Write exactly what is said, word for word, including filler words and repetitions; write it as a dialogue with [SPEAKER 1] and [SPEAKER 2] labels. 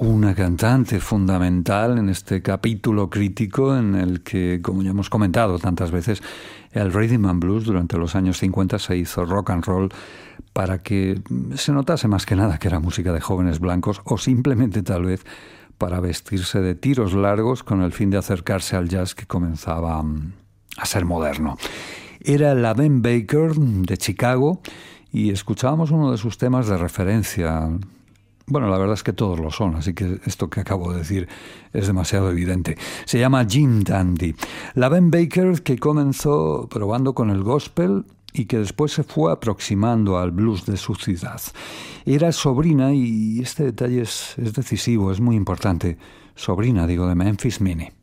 [SPEAKER 1] una cantante fundamental en este capítulo crítico en el que, como ya hemos comentado tantas veces, el rhythm and blues durante los años cincuenta se hizo rock and roll para que se notase más que nada que era música de jóvenes blancos, o simplemente tal vez para vestirse de tiros largos con el fin de acercarse al jazz que comenzaba a ser moderno. Era la Ben Baker de Chicago y escuchábamos uno de sus temas de referencia. Bueno, la verdad es que todos lo son, así que esto que acabo de decir es demasiado evidente. Se llama Jim Dandy. La Ben Baker que comenzó probando con el gospel y que después se fue aproximando al blues de su ciudad. Era sobrina, y este detalle es, es decisivo, es muy importante, sobrina, digo, de Memphis Minnie.